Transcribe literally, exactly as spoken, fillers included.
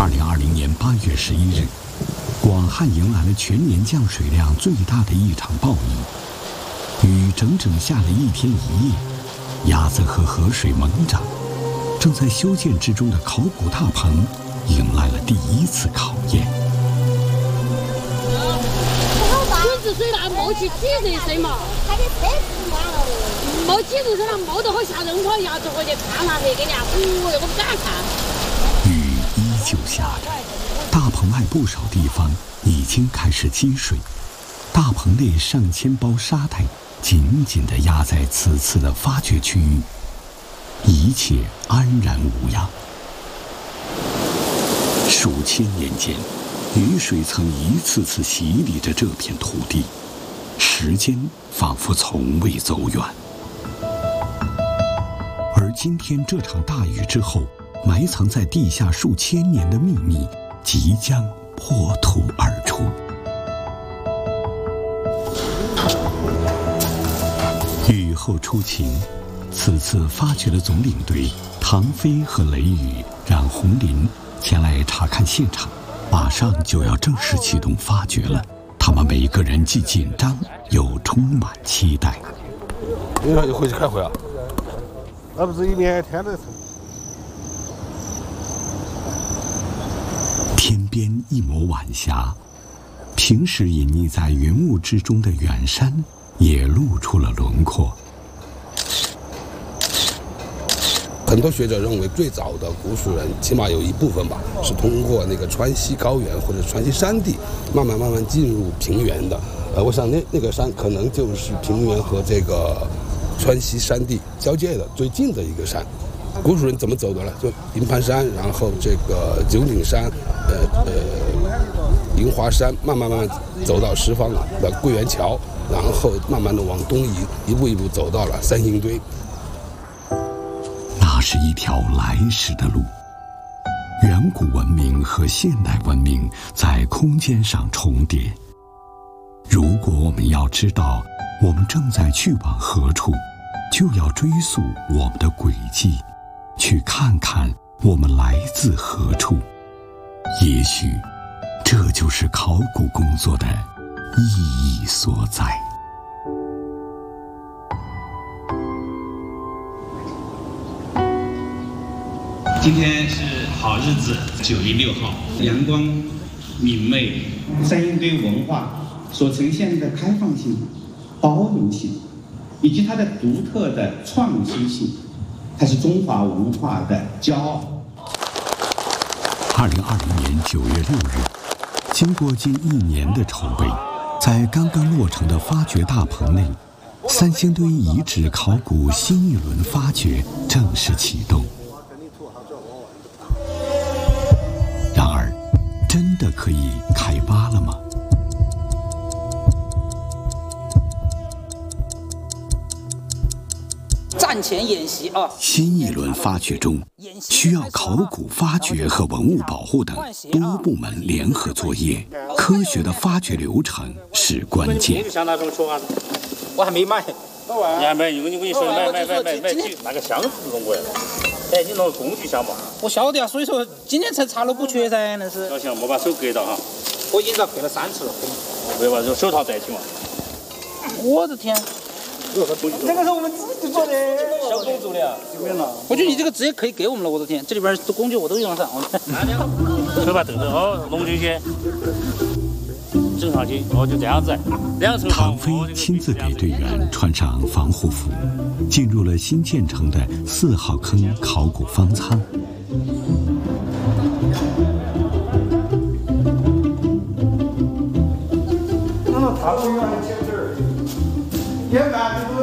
二零二零年八月十一日，广汉迎来了全年降水量最大的一场暴雨，雨整整下了一天一夜，鸭子和河水猛涨。正在修建之中的考古大棚迎来了第一次考验。 水是水大，冒起几热水嘛？还得三十码了。冒几热水了，冒得好吓人！我鸭子回去看那热给人家，哦哟，我不敢看。 雨依旧下着，大棚外不少地方已经开始积水，大棚内上千包沙袋紧紧地压在此次的发掘区域。一切安然无恙。数千年间，雨水曾一次次洗礼着这片土地，时间仿佛从未走远。而今天这场大雨之后，埋藏在地下数千年的秘密即将破土而出。雨后初晴。此次发掘的总领队唐飞和雷雨让红林前来查看现场，马上就要正式启动发掘了。他们每个人既紧张又充满期待。 明天就回去开会啊？那不是一年天的事。 天边一抹晚霞，平时隐匿在云雾之中的远山也露出了轮廓。 很多学者认为，最早的古蜀人起码有一部分吧，是通过那个川西高原或者川西山地，慢慢慢慢进入平原的。呃，我想那那个山可能就是平原和这个川西山地交界的最近的一个山。古蜀人怎么走的呢？就银盘山，然后这个九鼎山，呃呃，银华山，慢慢慢慢走到十方的桂园桥，然后慢慢的往东移，一步一步走到了三星堆。 那是一条来时的路，远古文明和现代文明在空间上重叠。如果我们要知道我们正在去往何处，就要追溯我们的轨迹，去看看我们来自何处。也许这就是考古工作的意义所在。 今天是好日子，九月六号，阳光明媚。 三星堆文化所呈现的开放性、包容性，以及它的独特的创新性，它是中华文化的骄傲。 二零二零年九月六日，经过近一年的筹备，在刚刚落成的发掘大棚内，三星堆遗址考古新一轮发掘正式启动。然而，真的可以开挖了吗？ 战前演习啊！ 新一轮发掘中，需要考古发掘和文物保护等多部门联合作业，科学的发掘流程是关键。 我还没买， 你还没？我跟你说，买买买买买，那个箱子弄过来了。哎，你弄工具箱嘛？ 我晓得啊，所以说今天才查漏补缺噻，那是。 那行，莫把手割到哈。 我已经遭割了三次了。 没把这手套戴起嘛。 我的天！ 这个是我们自己做的，小工做的啊，有没有了？ 我觉得你这个直接可以给我们了，我的天，这里边的工具我都用得上。 手把豆豆哦，弄进去，整上去，哦，就这样子。两手。 唐飞亲自给队员穿上防护服，进入了新建成的四号坑考古方舱。 那么他不愿意接这儿，也满足。